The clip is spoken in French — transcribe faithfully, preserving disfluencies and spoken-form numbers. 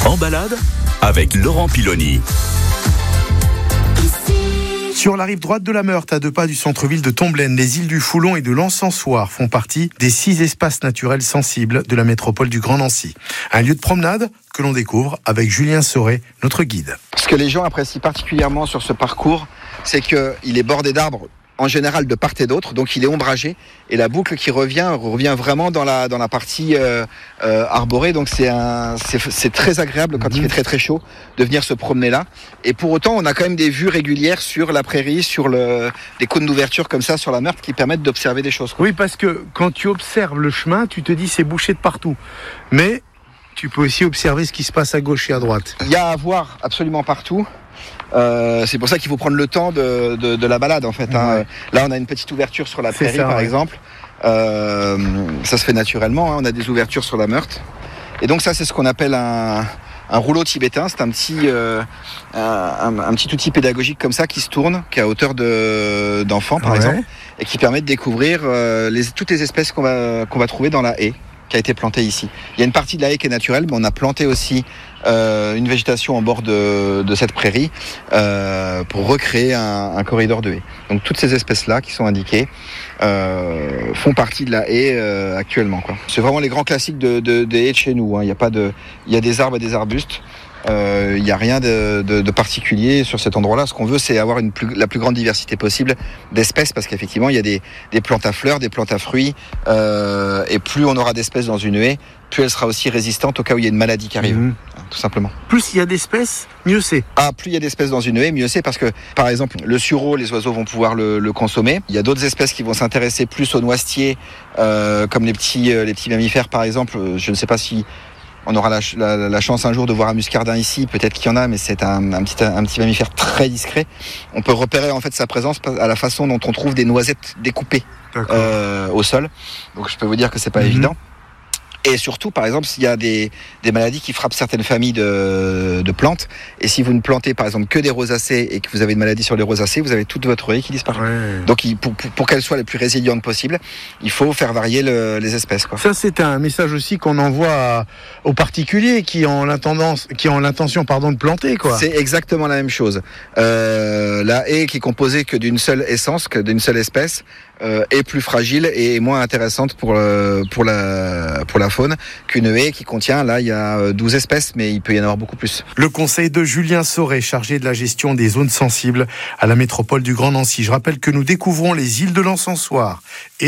En balade avec Laurent Piloni. Sur la rive droite de la Meurthe, à deux pas du centre-ville de Tomblaine, les îles du Foulon et de l'Encensoir font partie des six espaces naturels sensibles de la métropole du Grand Nancy. Un lieu de promenade que l'on découvre avec Julien Sauret, notre guide. Ce que les gens apprécient particulièrement sur ce parcours, c'est qu'il est bordé d'arbres, en général de part et d'autre, donc il est ombragé, et la boucle qui revient, revient vraiment dans la, dans la partie euh, euh, arborée, donc c'est, un, c'est, c'est très agréable quand mmh. il fait très très chaud de venir se promener là, et pour autant on a quand même des vues régulières sur la prairie, sur le, des cônes d'ouverture comme ça sur la Meurthe qui permettent d'observer des choses. Oui, parce que quand tu observes le chemin, tu te dis c'est bouché de partout, mais tu peux aussi observer ce qui se passe à gauche et à droite. Il y a à voir absolument partout. Euh, c'est pour ça qu'il faut prendre le temps de, de, de la balade en fait. Hein. Ouais. Là, on a une petite ouverture sur la prairie, ça, par ouais. exemple. Euh, ça se fait naturellement. Hein. On a des ouvertures sur la Meurthe. Et donc ça, c'est ce qu'on appelle un, un rouleau tibétain. C'est un petit, euh, un, un petit outil pédagogique comme ça qui se tourne, qui est à hauteur de, d'enfants, par ouais. exemple, et qui permet de découvrir euh, les, toutes les espèces qu'on va, qu'on va trouver dans la haie qui a été plantée ici. Il y a une partie de la haie qui est naturelle, mais on a planté aussi euh, une végétation en bord de, de cette prairie euh, pour recréer un, un corridor de haie. Donc toutes ces espèces-là qui sont indiquées euh, font partie de la haie euh, actuellement, quoi. C'est vraiment les grands classiques de, de, des haies de chez nous. Hein. Il y a pas de, il y a des arbres et des arbustes. Il euh, n'y a rien de, de, de particulier sur cet endroit-là. Ce qu'on veut, c'est avoir une plus, la plus grande diversité possible d'espèces, parce qu'effectivement, il y a des, des plantes à fleurs, des plantes à fruits, euh, et plus on aura d'espèces dans une haie, plus elle sera aussi résistante au cas où il y a une maladie qui arrive, mmh. tout simplement. Plus il y a d'espèces, mieux c'est. Ah, plus il y a d'espèces dans une haie, mieux c'est, parce que, par exemple, le sureau, les oiseaux vont pouvoir le, le consommer. Il y a d'autres espèces qui vont s'intéresser plus aux noisetiers, euh, comme les petits, euh, les petits mammifères, par exemple. Je ne sais pas si on aura la, la, la chance un jour de voir un muscardin ici, peut-être qu'il y en a, mais c'est un, un, petit, un petit mammifère très discret. On peut repérer en fait sa présence à la façon dont on trouve des noisettes découpées euh, au sol. Donc je peux vous dire que c'est pas mm-hmm. évident. Et surtout, par exemple, s'il y a des, des maladies qui frappent certaines familles de, de plantes, et si vous ne plantez par exemple que des rosacées et que vous avez une maladie sur les rosacées, vous avez toute votre haie qui disparaît. Ouais. Donc il, pour, pour, pour qu'elle soit la plus résiliente possible, il faut faire varier le, les espèces, quoi. Ça, c'est un message aussi qu'on envoie à, aux particuliers qui ont l'intendance, qui ont l'intention, pardon, de planter, quoi. C'est exactement la même chose. Euh, la haie qui est composée que d'une seule essence, que d'une seule espèce, euh, est plus fragile et moins intéressante pour le, pour la, pour la faune qu'une haie qui contient, là, il y a douze espèces, mais il peut y en avoir beaucoup plus. Le conseil de Julien Sauret, chargé de la gestion des zones sensibles à la métropole du Grand Nancy. Je rappelle que nous découvrons les îles de l'Encensoir et